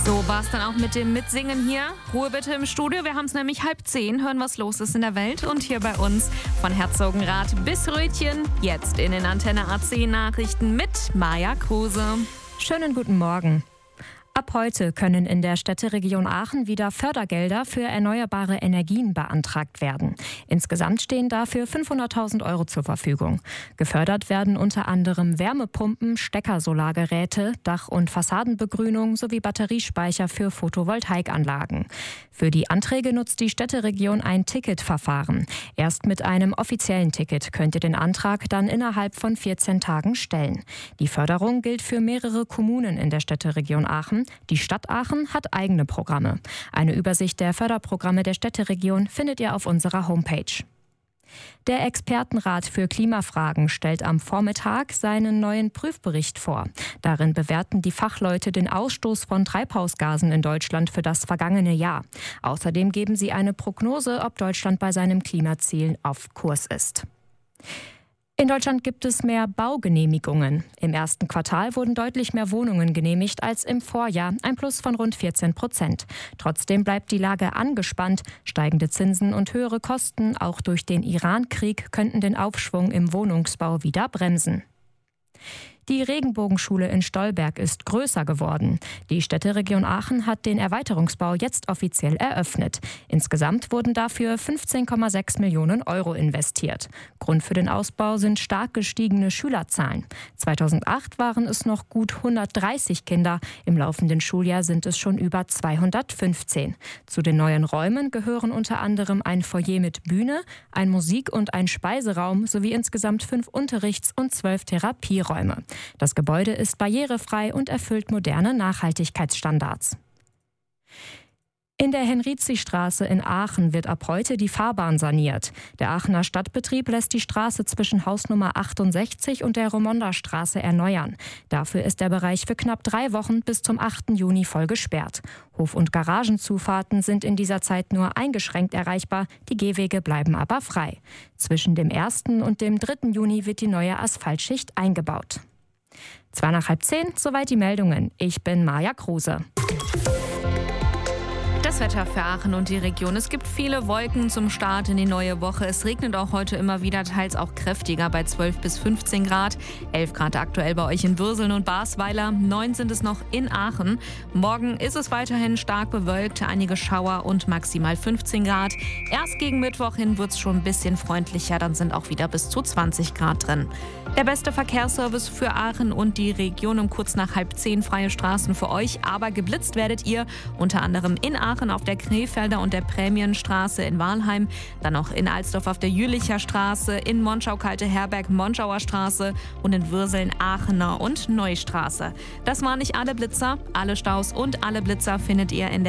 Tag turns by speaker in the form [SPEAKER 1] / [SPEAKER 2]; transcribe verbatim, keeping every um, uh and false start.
[SPEAKER 1] So war es dann auch mit dem Mitsingen hier. Ruhe bitte im Studio, wir haben es nämlich halb zehn, hören, was los ist in der Welt. Und hier bei uns von Herzogenrath bis Rötchen, jetzt in den Antenne A zehn Nachrichten mit Maja Kruse.
[SPEAKER 2] Schönen guten Morgen. Ab heute können in der Städteregion Aachen wieder Fördergelder für erneuerbare Energien beantragt werden. Insgesamt stehen dafür fünfhunderttausend Euro zur Verfügung. Gefördert werden unter anderem Wärmepumpen, Steckersolargeräte, Dach- und Fassadenbegrünung sowie Batteriespeicher für Photovoltaikanlagen. Für die Anträge nutzt die Städteregion ein Ticketverfahren. Erst mit einem offiziellen Ticket könnt ihr den Antrag dann innerhalb von vierzehn Tagen stellen. Die Förderung gilt für mehrere Kommunen in der Städteregion Aachen. Die Stadt Aachen hat eigene Programme. Eine Übersicht der Förderprogramme der Städteregion findet ihr auf unserer Homepage. Der Expertenrat für Klimafragen stellt am Vormittag seinen neuen Prüfbericht vor. Darin bewerten die Fachleute den Ausstoß von Treibhausgasen in Deutschland für das vergangene Jahr. Außerdem geben sie eine Prognose, ob Deutschland bei seinem Klimaziel auf Kurs ist. In Deutschland gibt es mehr Baugenehmigungen. Im ersten Quartal wurden deutlich mehr Wohnungen genehmigt als im Vorjahr, ein Plus von rund vierzehn Prozent. Trotzdem bleibt die Lage angespannt. Steigende Zinsen und höhere Kosten, auch durch den Iran-Krieg, könnten den Aufschwung im Wohnungsbau wieder bremsen. Die Regenbogenschule in Stolberg ist größer geworden. Die Städteregion Aachen hat den Erweiterungsbau jetzt offiziell eröffnet. Insgesamt wurden dafür fünfzehn Komma sechs Millionen Euro investiert. Grund für den Ausbau sind stark gestiegene Schülerzahlen. zweitausendacht waren es noch gut hundertdreißig Kinder. Im laufenden Schuljahr sind es schon über zweihundertfünfzehn. Zu den neuen Räumen gehören unter anderem ein Foyer mit Bühne, ein Musik- und ein Speiseraum sowie insgesamt fünf Unterrichts- und zwölf Therapieräume. Das Gebäude ist barrierefrei und erfüllt moderne Nachhaltigkeitsstandards. In der Henrizi-Straße in Aachen wird ab heute die Fahrbahn saniert. Der Aachener Stadtbetrieb lässt die Straße zwischen Hausnummer achtundsechzig und der Romonda-Straße erneuern. Dafür ist der Bereich für knapp drei Wochen bis zum achten Juni voll gesperrt. Hof- und Garagenzufahrten sind in dieser Zeit nur eingeschränkt erreichbar, die Gehwege bleiben aber frei. Zwischen dem ersten und dem dritten Juni wird die neue Asphaltschicht eingebaut. Zwei nach halb zehn, soweit die Meldungen. Ich bin Maja Kruse.
[SPEAKER 1] Das Wetter für Aachen und die Region. Es gibt viele Wolken zum Start in die neue Woche. Es regnet auch heute immer wieder, teils auch kräftiger bei zwölf bis fünfzehn Grad. elf Grad aktuell bei euch in Würseln und Basweiler. neun sind es noch in Aachen. Morgen ist es weiterhin stark bewölkt, einige Schauer und maximal fünfzehn Grad. Erst gegen Mittwoch hin wird es schon ein bisschen freundlicher, dann sind auch wieder bis zu zwanzig Grad drin. Der beste Verkehrsservice für Aachen und die Region um kurz nach halb zehn freie Straßen für euch. Aber geblitzt werdet ihr unter anderem in Aachen auf der Krefelder und der Prämienstraße in Walheim, dann noch in Alsdorf auf der Jülicher Straße, in Monschau-Kalte-Herberg, Monschauer Straße und in Würseln, Aachener und Neustraße. Das waren nicht alle Blitzer. Alle Staus und alle Blitzer findet ihr in der